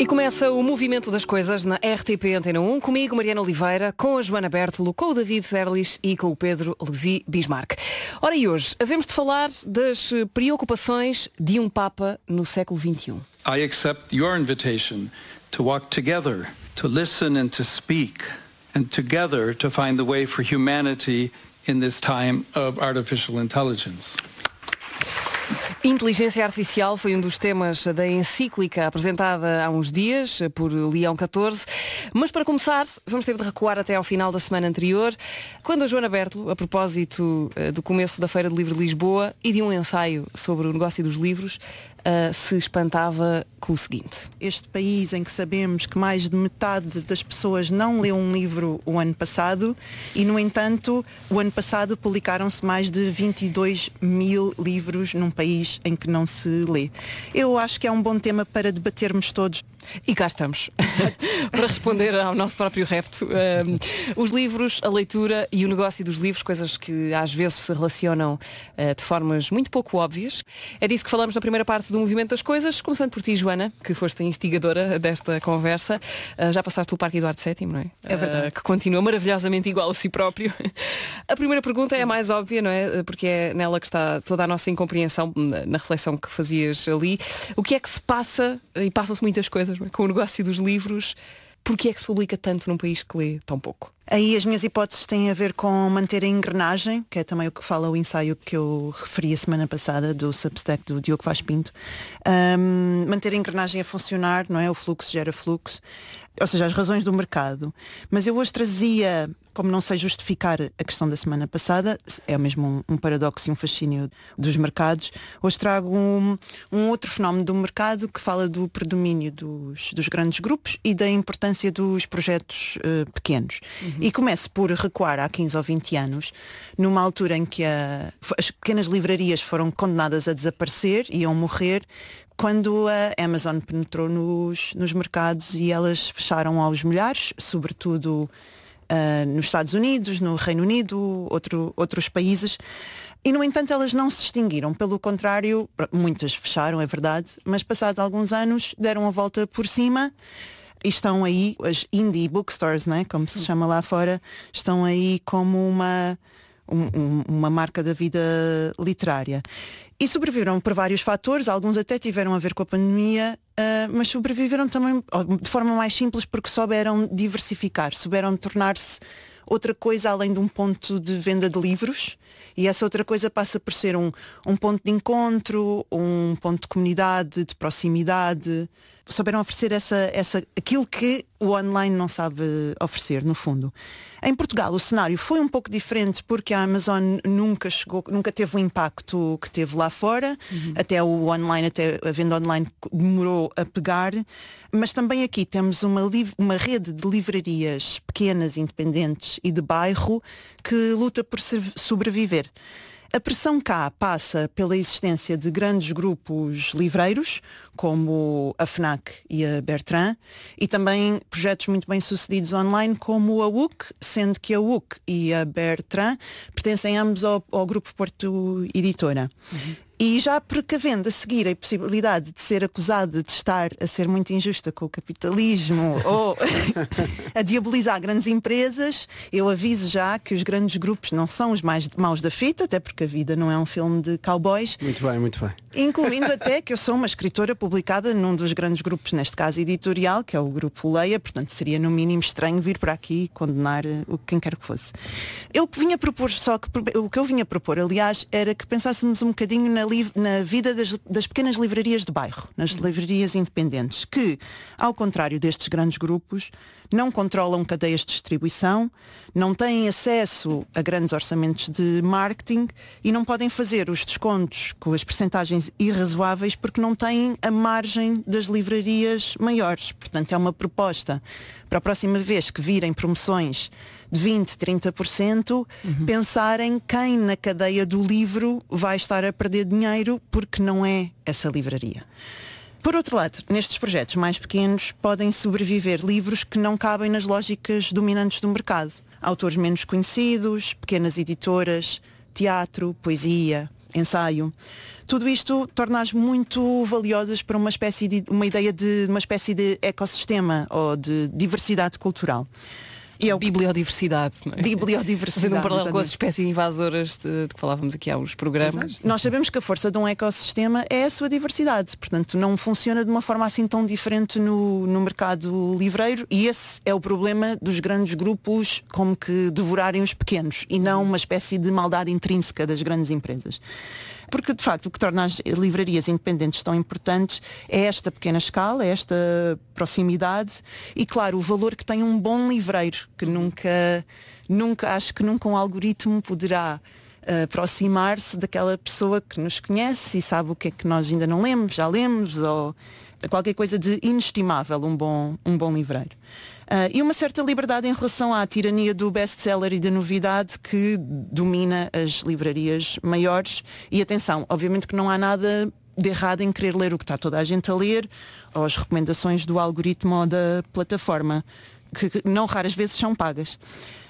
E começa o Movimento das Coisas na RTP Antena 1, comigo, Mariana Oliveira, com a Joana Bertolo, com o David Serlis e com o Pedro Levi Bismarck. Ora, e hoje, havemos de falar das preocupações de um Papa no século XXI. I accept your invitation to walk together, to listen and to speak, and together to find the way for humanity in this time of artificial intelligence. Inteligência artificial foi um dos temas da encíclica apresentada há uns dias por Leão XIV. Mas para começar, vamos ter de recuar até ao final da semana anterior, quando a Joana Bertolo, a propósito do começo da Feira do Livro de Lisboa e de um ensaio sobre o negócio dos livros, se espantava com o seguinte. Este país em que sabemos que mais de metade das pessoas não leu um livro o ano passado e, no entanto, o ano passado publicaram-se mais de 22 mil livros num país em que não se lê. Eu acho que é um bom tema para debatermos todos. E cá estamos, para responder ao nosso próprio repto. Os livros, a leitura e o negócio dos livros, coisas que às vezes se relacionam de formas muito pouco óbvias. É disso que falamos na primeira parte do Movimento das Coisas, começando por ti, Joana, que foste a instigadora desta conversa. Já passaste pelo Parque Eduardo VII, não é? É verdade. Que continua maravilhosamente igual a si próprio. A primeira pergunta é a mais óbvia, não é? Porque é nela que está toda a nossa incompreensão, na reflexão que fazias ali. O que é que se passa, e passam-se muitas coisas, com o negócio dos livros, porque é que se publica tanto num país que lê tão pouco? Aí as minhas hipóteses têm a ver com manter a engrenagem, que é também o que fala o ensaio que eu referi a semana passada do Substack do Diogo Vaz Pinto. Manter a engrenagem a funcionar, não é? O fluxo gera fluxo. Ou seja, as razões do mercado. Mas eu hoje trazia, como não sei justificar a questão da semana passada, é mesmo um paradoxo e um fascínio dos mercados, hoje trago um outro fenómeno do mercado que fala do predomínio dos grandes grupos e da importância dos projetos pequenos. E começo por recuar há 15 ou 20 anos, numa altura em que as pequenas livrarias foram condenadas a desaparecer, iam morrer, quando a Amazon penetrou nos mercados e elas fecharam aos milhares, sobretudo nos Estados Unidos, no Reino Unido, outros países. E, no entanto, elas não se extinguiram. Pelo contrário, muitas fecharam, é verdade, mas passados alguns anos deram a volta por cima e estão aí, as indie bookstores, né, como se chama lá fora, estão aí como uma marca da vida literária. E sobreviveram por vários fatores, alguns até tiveram a ver com a pandemia, mas sobreviveram também de forma mais simples porque souberam diversificar, souberam tornar-se outra coisa além de um ponto de venda de livros, e essa outra coisa passa por ser um ponto de encontro, um ponto de comunidade, de proximidade. Souberam oferecer aquilo que o online não sabe oferecer, no fundo. Em Portugal o cenário foi um pouco diferente porque a Amazon nunca teve o impacto que teve lá fora, até a venda online demorou a pegar, mas também aqui temos uma rede de livrarias pequenas, independentes e de bairro que luta por sobreviver. A pressão cá passa pela existência de grandes grupos livreiros, como a FNAC e a Bertrand, e também projetos muito bem sucedidos online, como a UC, sendo que a UC e a Bertrand pertencem ambos ao Grupo Porto Editora. E já precavendo a seguir a possibilidade de ser acusada de estar a ser muito injusta com o capitalismo ou a diabolizar grandes empresas, eu aviso já que os grandes grupos não são os mais maus da fita, até porque a vida não é um filme de cowboys. Muito bem, muito bem. Incluindo até que eu sou uma escritora publicada num dos grandes grupos, neste caso editorial, que é o Grupo Leia, portanto seria no mínimo estranho vir para aqui condenar quem quer que fosse. O que eu vinha propor, aliás, era que pensássemos um bocadinho na vida das pequenas livrarias de bairro, nas livrarias independentes, que, ao contrário destes grandes grupos, não controlam cadeias de distribuição, não têm acesso a grandes orçamentos de marketing e não podem fazer os descontos com as percentagens irrazoáveis porque não têm a margem das livrarias maiores. Portanto, é uma proposta para a próxima vez que virem promoções de 20%, 30%, pensarem quem na cadeia do livro vai estar a perder dinheiro porque não é essa livraria. Por outro lado, nestes projetos mais pequenos podem sobreviver livros que não cabem nas lógicas dominantes do mercado. Autores menos conhecidos, pequenas editoras, teatro, poesia, ensaio. Tudo isto torna-as muito valiosas para uma ideia de uma espécie de ecossistema ou de diversidade cultural. E é bibliodiversidade, não é? Bibliodiversidade. Fazendo um paralelo com as espécies invasoras de que falávamos aqui há uns programas. Exato. Nós sabemos que a força de um ecossistema é a sua diversidade, portanto não funciona de uma forma assim tão diferente no mercado livreiro, e esse é o problema dos grandes grupos como que devorarem os pequenos e não uma espécie de maldade intrínseca das grandes empresas. Porque, de facto, o que torna as livrarias independentes tão importantes é esta pequena escala, é esta proximidade e, claro, o valor que tem um bom livreiro, que acho que nunca um algoritmo poderá aproximar-se daquela pessoa que nos conhece e sabe o que é que nós ainda não lemos, já lemos, ou qualquer coisa de inestimável, um bom livreiro. E uma certa liberdade em relação à tirania do best-seller e da novidade que domina as livrarias maiores. E atenção, obviamente que não há nada de errado em querer ler o que está toda a gente a ler, ou as recomendações do algoritmo ou da plataforma, que não raras vezes são pagas.